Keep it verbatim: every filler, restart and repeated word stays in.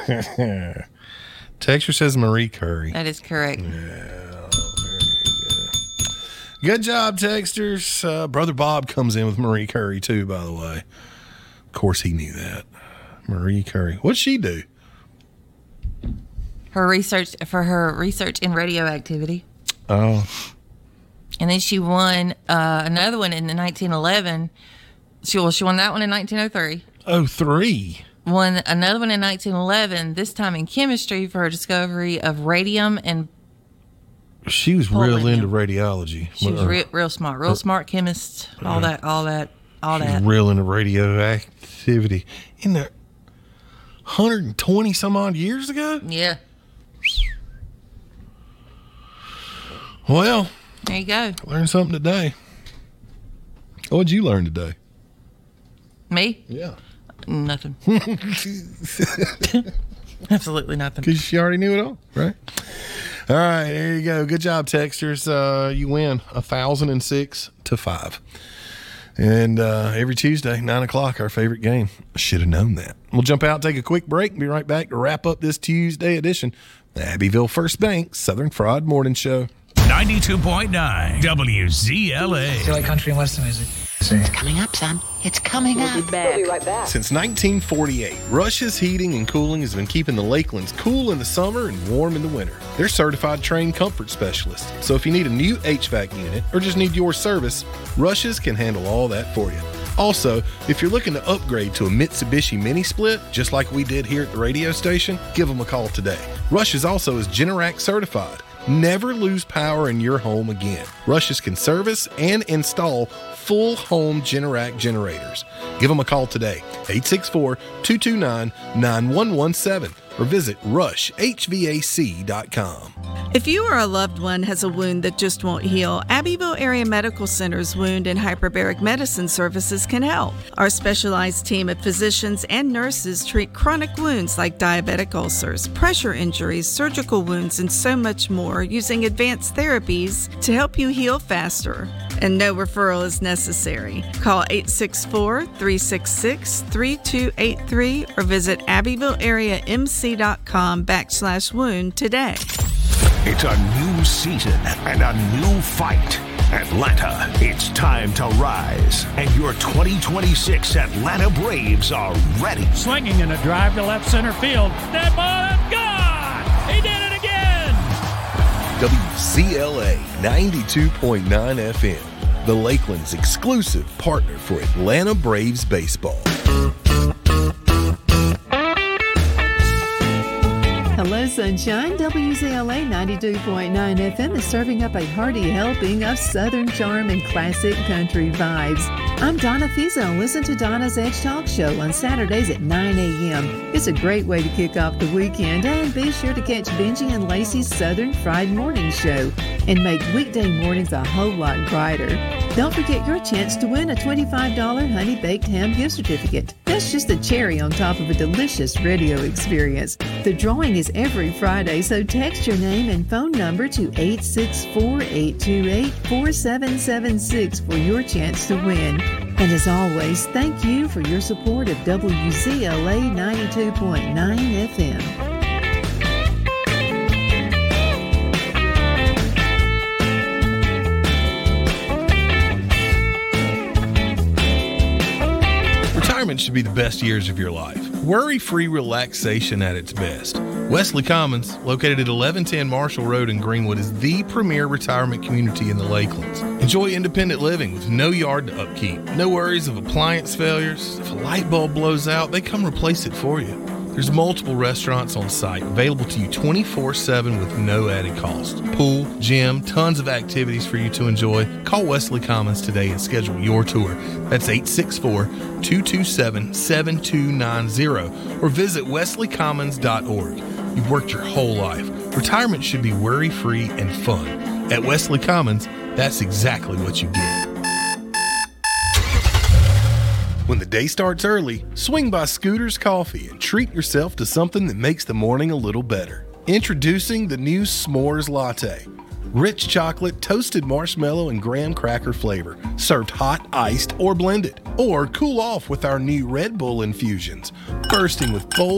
Texture says Marie Curry. That is correct. Yeah, very good. Good job, Texters. Uh, Brother Bob comes in with Marie Curry, too, by the way. Of course, he knew that. Marie Curry. What'd she do? Her research for her research in radioactivity. Oh. And then she won uh, another one in nineteen eleven. She, well, she won that one in nineteen oh three. Oh, three. Won another one in nineteen eleven, this time in chemistry for her discovery of radium and She was polonium. real into radiology. She was real, real smart, real smart chemist, all that, all that, all She that. was real into radioactivity. In there, one hundred twenty some odd years ago? Yeah. Well, There you go. learned something today. What'd you learn today? Me? Yeah. Nothing. Absolutely nothing. Because she already knew it all, right? All right, there you go. Good job, Texters. Uh, you win a thousand and six to five. And uh, every Tuesday, nine o'clock, our favorite game. Should have known that. We'll jump out, take a quick break, and be right back to wrap up this Tuesday edition. The Abbeville First Bank Southern Fried Morning Show. ninety-two point nine W Z L A. You like country and western music? It's coming up, son. It's coming up. We'll be right back. Since nineteen forty-eight, Rush's Heating and Cooling has been keeping the Lakelands cool in the summer and warm in the winter. They're certified trained comfort specialists, so if you need a new H V A C unit or just need your service, Rush's can handle all that for you. Also, if you're looking to upgrade to a Mitsubishi Mini Split, just like we did here at the radio station, give them a call today. Rush's also is Generac certified. Never lose power in your home again. Rush's can service and install full home Generac generators. Give them a call today, eight six four, two two nine, nine one one seven, or visit rush h v a c dot com. If you or a loved one has a wound that just won't heal, Abbeville Area Medical Center's Wound and Hyperbaric Medicine Services can help. Our specialized team of physicians and nurses treat chronic wounds like diabetic ulcers, pressure injuries, surgical wounds, and so much more using advanced therapies to help you heal faster. And no referral is necessary. Call eight six four, three six six, three two eight three or visit abbevilleareamc.com backslash wound today. It's a new season and a new fight. Atlanta, it's time to rise. And your twenty twenty-six Atlanta Braves are ready. Swinging in a drive to left center field. That ball is gone! He did it again! W Z L A ninety-two point nine F M, the Lakeland's exclusive partner for Atlanta Braves baseball. Hello, Sunshine. W Z L A ninety-two point nine F M is serving up a hearty helping of Southern charm and classic country vibes. I'm Donna Fizzo. Listen to Donna's Edge Talk Show on Saturdays at nine a.m. It's a great way to kick off the weekend, and be sure to catch Benji and Lacey's Southern Fried Morning Show and make weekday mornings a whole lot brighter. Don't forget your chance to win a twenty-five dollars Honey Baked Ham gift certificate. That's just the cherry on top of a delicious radio experience. The drawing is every Friday, so text your name and phone number to eight six four, eight two eight, four seven seven six for your chance to win. And as always, thank you for your support of W Z L A ninety-two point nine F M. Retirement should be the best years of your life. Worry-free relaxation at its best. Wesley Commons, located at eleven ten Marshall Road in Greenwood, is the premier retirement community in the Lakelands. Enjoy independent living with no yard to upkeep. No worries of appliance failures. If a light bulb blows out, they come replace it for you. There's multiple restaurants on site available to you twenty-four seven with no added cost. Pool, gym, tons of activities for you to enjoy. Call Wesley Commons today and schedule your tour. That's eight six four, two two seven, seven two nine zero or visit wesley commons dot org. You've worked your whole life. Retirement should be worry-free and fun. At Wesley Commons, that's exactly what you get. When the day starts early, swing by Scooter's Coffee and treat yourself to something that makes the morning a little better. Introducing the new S'mores Latte. Rich chocolate, toasted marshmallow, and graham cracker flavor. Served hot, iced, or blended. Or cool off with our new Red Bull infusions. Bursting with bold